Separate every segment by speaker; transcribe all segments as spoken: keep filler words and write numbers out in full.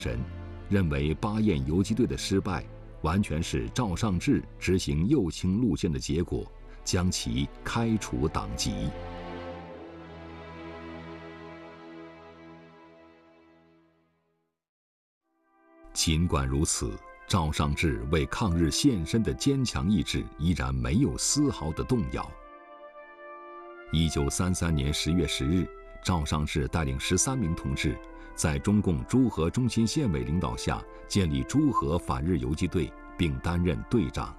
Speaker 1: 人认为巴彦游击队的失败完全是赵尚志执行右倾路线的结果，将其开除党籍。尽管如此，赵尚志为抗日献身的坚强意志依然没有丝毫的动摇。一九三三年十月十日，赵尚志带领十三名同志，在中共诸河中心县委领导下建立诸河反日游击队，并担任队长。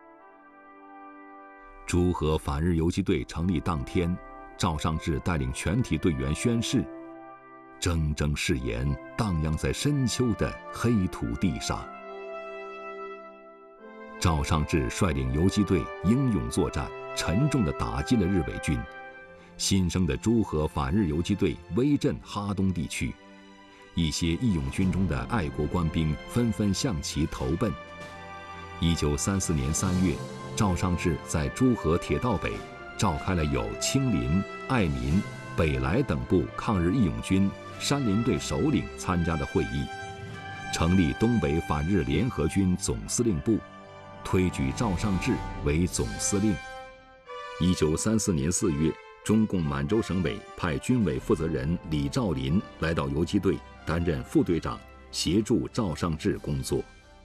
Speaker 1: 诸河反日游击队成立当天，赵尚志带领全体队员宣誓，铮铮誓言荡漾在深秋的黑土地上。赵尚志率领游击队英勇作战，沉重地打击了日伪军。新生的诸河反日游击队威震哈东地区，一些义勇军中的爱国官兵纷纷向其投奔。一九三四年三月，赵尚志在诸河铁道北召开了有青林、爱民、北来等部抗日义勇军山林队首领参加的会议，成立东北反日联合军总司令部，推举赵尚志为总司令。一九三四年四月，中共满洲省委派军委负责人李兆林来到游击队担任副队长，协助赵尚志工作。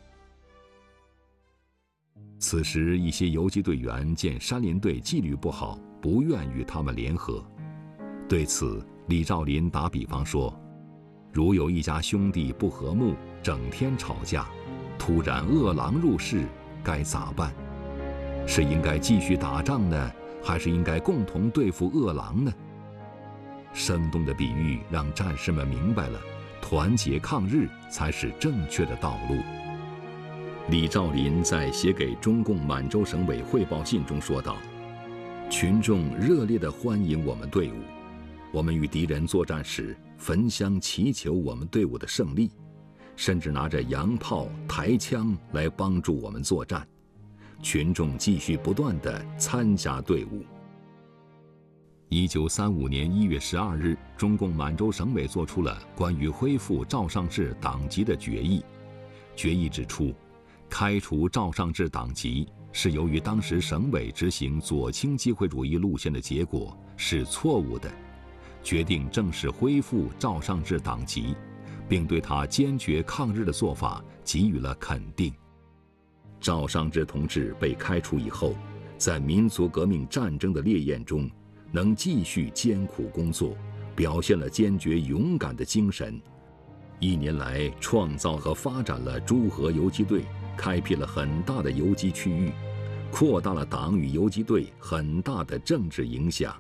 Speaker 1: 此时，一些游击队员见山林队纪律不好，不愿与他们联合。对此，李兆林打比方说：如有一家兄弟不和睦，整天吵架，突然饿狼入室，该咋办？是应该继续打仗呢，还是应该共同对付饿狼呢？生动的比喻让战士们明白了，团结抗日才是正确的道路。李兆林在写给中共满洲省委汇报信中说道：群众热烈地欢迎我们队伍，我们与敌人作战时焚香祈求我们队伍的胜利，甚至拿着洋炮、抬枪来帮助我们作战。群众继续不断地参加队伍。一九三五年一月十二日，中共满洲省委作出了关于恢复赵尚志党籍的决议。决议指出，开除赵尚志党籍是由于当时省委执行左倾机会主义路线的结果是错误的，决定正式恢复赵尚志党籍，并对他坚决抗日的做法给予了肯定。赵尚志同志被开除以后，在民族革命战争的烈焰中，能继续艰苦工作，表现了坚决勇敢的精神。一年来，创造和发展了诸河游击队，开辟了很大的游击区域，扩大了党与游击队很大的政治影响。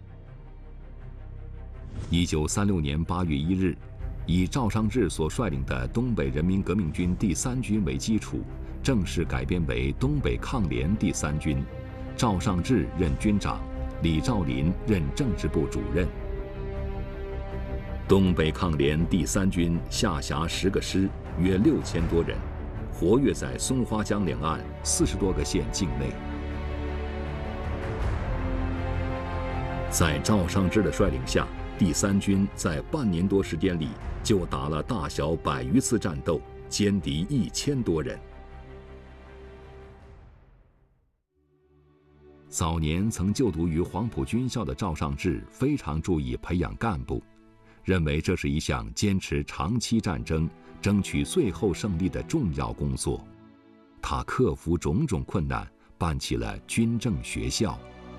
Speaker 1: 一九三六年八月一日，以赵尚志所率领的东北人民革命军第三军为基础，正式改编为东北抗联第三军，赵尚志任军长，李兆林任政治部主任。东北抗联第三军下辖十个师，约六千多人，活跃在松花江两岸四十多个县境内。在赵尚志的率领下，第三军在半年多时间里就打了大小百余次战斗，歼敌一千多人。早年曾就读于黄埔军校的赵尚志非常注意培养干部，认为这是一项坚持长期战争、争取最后胜利的重要工作。他克服种种困难，办起了军政学校。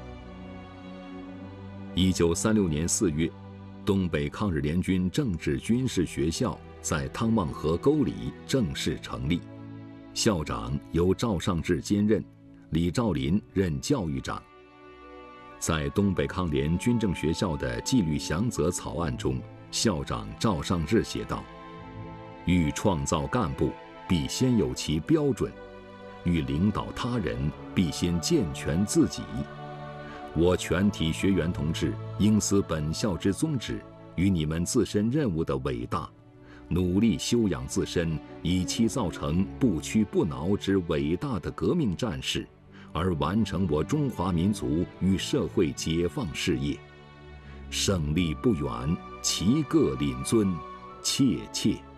Speaker 1: 一九三六年四月，东北抗日联军政治军事学校在汤旺河沟里正式成立，校长由赵尚志兼任，李兆林任教育长。在东北抗联军政学校的纪律详则草案中，校长赵尚志写道：欲创造干部，必先有其标准；欲领导他人，必先健全自己。我全体学员同志应思本校之宗旨与你们自身任务的伟大，努力修养自身，以期造成不屈不挠之伟大的革命战士，而完成我中华民族与社会解放事业。胜利不远，其各领尊，切切。